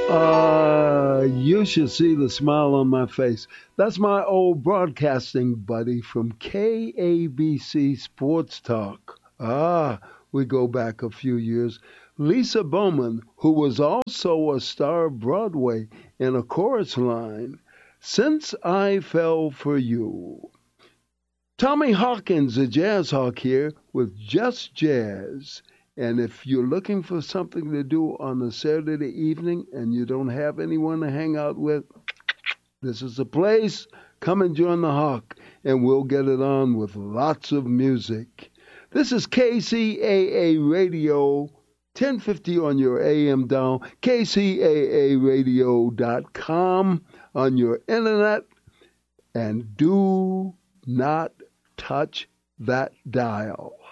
You should see the smile on my face. That's my old broadcasting buddy from KABC Sports Talk. We go back a few years. Lisa Bowman, who was also a star of Broadway in a chorus line, Since I Fell for You. Tommy Hawkins, a jazz hawk here with Just Jazz. And if you're looking for something to do on a Saturday evening and you don't have anyone to hang out with, this is the place. Come and join the Hawk, and we'll get it on with lots of music. This is KCAA Radio, 1050 on your AM dial, kcaaradio.com on your internet, and do not touch that dial.